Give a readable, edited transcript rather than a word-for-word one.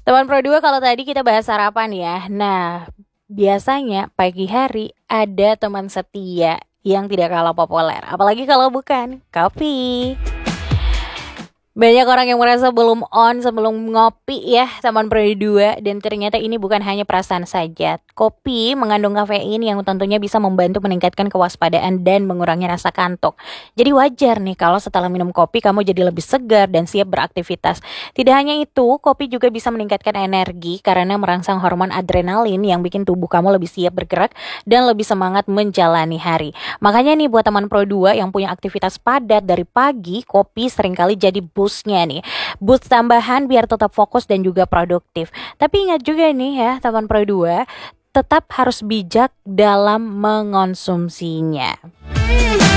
Teman Pro 2, kalau tadi kita bahas sarapan ya. Nah, biasanya pagi hari ada teman setia yang tidak kalah populer. Apalagi kalau bukan kopi. Banyak orang yang merasa belum on sebelum ngopi ya teman Pro 2, dan ternyata ini bukan hanya perasaan saja. Kopi mengandung kafein yang tentunya bisa membantu meningkatkan kewaspadaan dan mengurangi rasa kantuk. Jadi wajar nih kalau setelah minum kopi kamu jadi lebih segar dan siap beraktivitas. Tidak hanya itu, kopi juga bisa meningkatkan energi karena merangsang hormon adrenalin yang bikin tubuh kamu lebih siap bergerak dan lebih semangat menjalani hari. Makanya nih buat teman Pro 2 yang punya aktivitas padat dari pagi, kopi seringkali jadi boostnya nih. Boost tambahan biar tetap fokus dan juga produktif. Tapi ingat juga nih ya teman Pro 2, tetap harus bijak dalam mengonsumsinya.